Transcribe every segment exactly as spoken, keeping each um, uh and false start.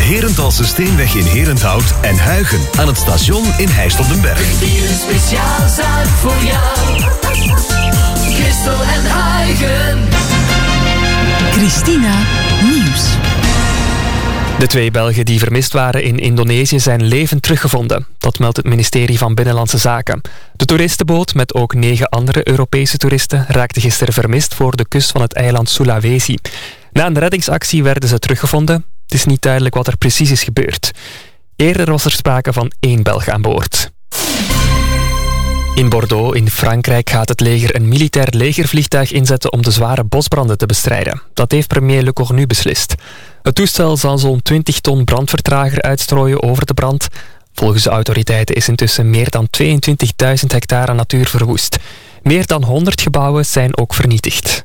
Herenthalse Steenweg in Herenthout en Huigen aan het station in Heist op den Berg. Vieren speciaal zaak voor jou. Christel en Huigen. Christina Nieuws. De twee Belgen die vermist waren in Indonesië zijn levend teruggevonden. Dat meldt het ministerie van Binnenlandse Zaken. De toeristenboot met ook negen andere Europese toeristen raakte gisteren vermist voor de kust van het eiland Sulawesi. Na een reddingsactie werden ze teruggevonden. Het is niet duidelijk wat er precies is gebeurd. Eerder was er sprake van één Belg aan boord. In Bordeaux in Frankrijk gaat het leger een militair legervliegtuig inzetten om de zware bosbranden te bestrijden. Dat heeft premier Le Cornu beslist. Het toestel zal zo'n twintig ton brandvertrager uitstrooien over de brand. Volgens de autoriteiten is intussen meer dan tweeëntwintigduizend hectare natuur verwoest. Meer dan honderd gebouwen zijn ook vernietigd.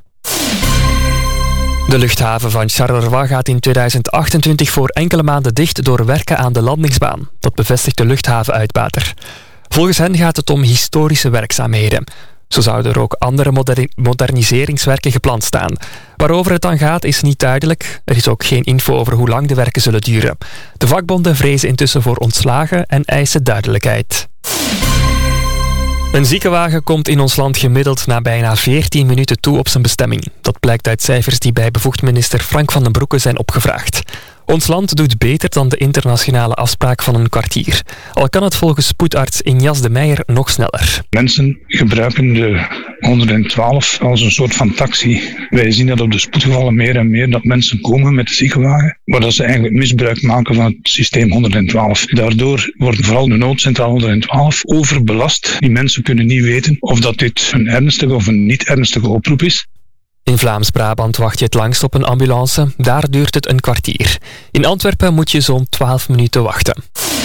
De luchthaven van Charleroi gaat in tweeduizend achtentwintig voor enkele maanden dicht door werken aan de landingsbaan. Dat bevestigt de luchthavenuitbater. Volgens hen gaat het om historische werkzaamheden. Zo zouden er ook andere moder- moderniseringswerken gepland staan. Waarover het dan gaat is niet duidelijk. Er is ook geen info over hoe lang de werken zullen duren. De vakbonden vrezen intussen voor ontslagen en eisen duidelijkheid. Een ziekenwagen komt in ons land gemiddeld na bijna veertien minuten toe op zijn bestemming. Dat blijkt uit cijfers die bij bevoegd minister Frank van den Broeke zijn opgevraagd. Ons land doet beter dan de internationale afspraak van een kwartier. Al kan het volgens spoedarts Injas de Meijer nog sneller. Mensen gebruiken de honderdtwaalf als een soort van taxi. Wij zien dat op de spoedgevallen meer en meer, dat mensen komen met de ziekenwagen, maar dat ze eigenlijk misbruik maken van het systeem honderdtwaalf. Daardoor wordt vooral de noodcentraal honderdtwaalf overbelast. Die mensen kunnen niet weten of dat dit een ernstige of een niet ernstige oproep is. In Vlaams-Brabant wacht je het langst op een ambulance. Daar duurt het een kwartier. In Antwerpen moet je zo'n twaalf minuten wachten.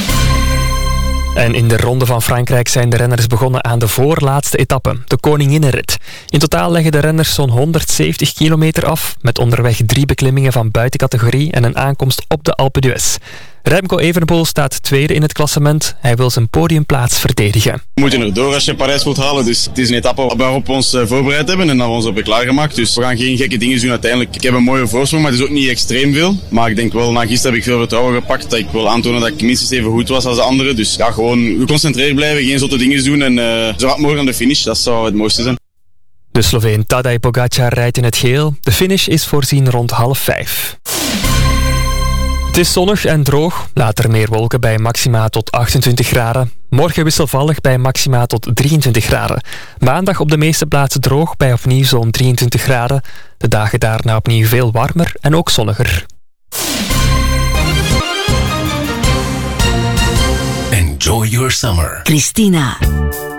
En in de Ronde van Frankrijk zijn de renners begonnen aan de voorlaatste etappe, de Koninginnenrit. In totaal leggen de renners zo'n honderdzeventig kilometer af, met onderweg drie beklimmingen van buitencategorie en een aankomst op de Alpe d'Huez. Remco Evenepoel staat tweede in het klassement. Hij wil zijn podiumplaats verdedigen. We moeten erdoor als je Parijs wilt halen. Dus het is een etappe waarop we ons voorbereid hebben en dat we ons hebben klaargemaakt. Dus we gaan geen gekke dingen doen uiteindelijk. Ik heb een mooie voorsprong, maar het is ook niet extreem veel. Maar ik denk wel, na gisteren heb ik veel vertrouwen gepakt. Dat ik wil aantonen dat ik minstens even goed was als de anderen. Dus ja, gewoon geconcentreerd blijven, geen zotte dingen doen en uh, zo hard mogelijk aan de finish. Dat zou het mooiste zijn. De Sloveen Tadej Pogačar rijdt in het geel. De finish is voorzien rond half vijf. Het is zonnig en droog. Later meer wolken bij maxima tot achtentwintig graden. Morgen wisselvallig bij maxima tot drieëntwintig graden. Maandag op de meeste plaatsen droog bij opnieuw zo'n drieëntwintig graden. De dagen daarna opnieuw veel warmer en ook zonniger. Enjoy your summer. Christina